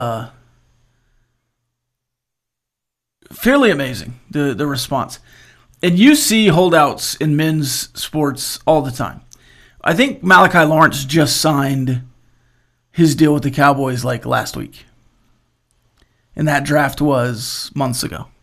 Fairly amazing, the response. And you see holdouts in men's sports all the time. I think Malachi Lawrence just signed his deal with the Cowboys like last week. And that draft was months ago.